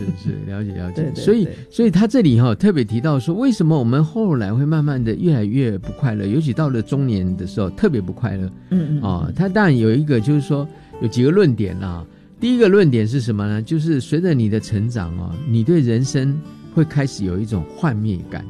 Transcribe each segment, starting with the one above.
了解了解。所以他这里特别提到说，为什么我们后来会慢慢的越来越不快乐，尤其到了中年的时候特别不快乐。他当然有一个就是说有几个论点啦。第一个论点是什么呢？就是随着你的成长你对人生会开始有一种幻灭感。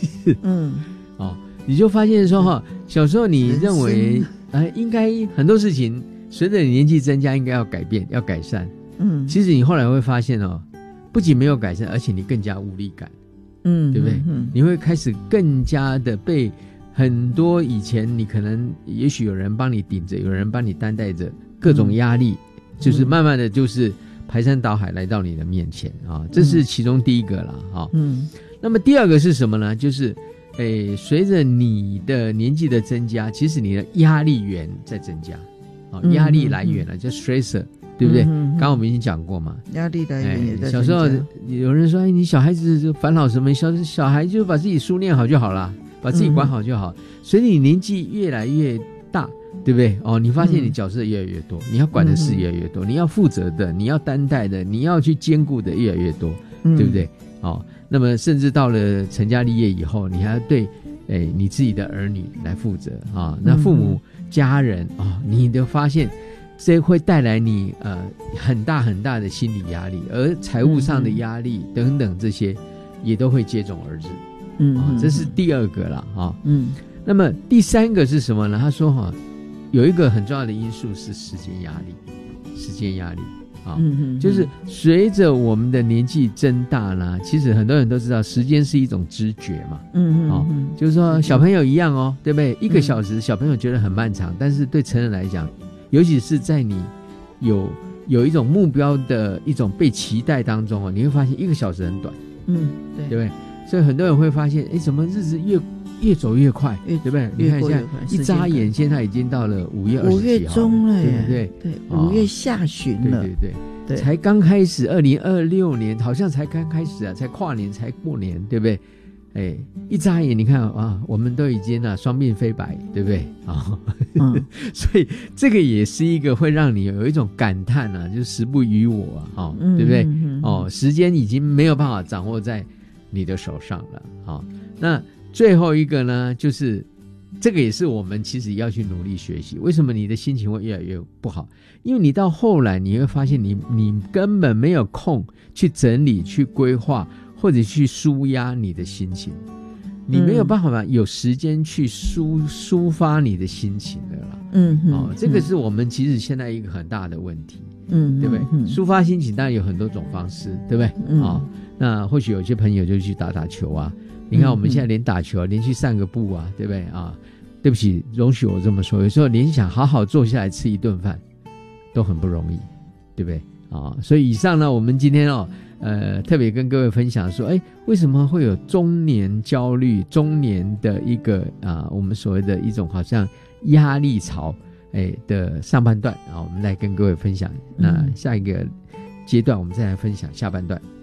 你就发现说小时候你认为应该很多事情随着你年纪增加应该要改变要改善，其实你后来会发现不仅没有改善，而且你更加无力感，对不对？你会开始更加的被很多以前你可能也许有人帮你顶着，有人帮你担待着各种压力，就是慢慢的就是排山倒海来到你的面前这是其中第一个啦那么第二个是什么呢？就是随着你的年纪的增加，其实你的压力源在增加压力来源叫 stressor， 对不对？刚刚我们已经讲过嘛， 压力来源也在增加。 小时候有人说你小孩子就烦恼什么，小孩就把自己书念好就好了，把自己管好就好。随着你年纪越来越大，对不对？你发现你角色越来越多，你要管的事越来越多，你要负责的，你要担待的，你要去兼顾的越来越多，对不对？那么甚至到了成家立业以后，你还要对你自己的儿女来负责那父母家人你都发现这会带来你很大很大的心理压力，而财务上的压力等等这些也都会接踵而至。这是第二个啦那么第三个是什么呢？他说有一个很重要的因素是时间压力就是随着我们的年纪增大呢，其实很多人都知道时间是一种知觉嘛就是说小朋友一样对不对？1个小时小朋友觉得很漫长，但是对成人来讲，尤其是在你有一种目标的一种被期待当中你会发现1个小时很短对不对？所以很多人会发现怎么日子越走越快，对不对？你看现在一眨眼现在已经到了5月27号 5月中了耶， 对对5月下旬了， 对才刚开始2026年好像才刚开始才跨年才过年，对不对？一眨眼你看我们都已经双鬓飞白，对不对所以这个也是一个会让你有一种感叹就是时不与我对不对时间已经没有办法掌握在你的手上了那最后一个呢，就是这个也是我们其实要去努力学习。为什么你的心情会越来越不好？因为你到后来你会发现你根本没有空去整理去规划或者去抒压你的心情，你没有办法有时间去抒发你的心情的啦这个是我们其实现在一个很大的问题对不对抒发心情当然有很多种方式，对不对那或许有些朋友就去打球你看我们现在连打球连续散个步对不对对不起容许我这么说，有时候连想好好坐下来吃一顿饭都很不容易，对不对所以以上呢我们今天特别跟各位分享说为什么会有中年焦虑，中年的一个我们所谓的一种好像压力潮的上半段我们来跟各位分享那下一个阶段我们再来分享下半段。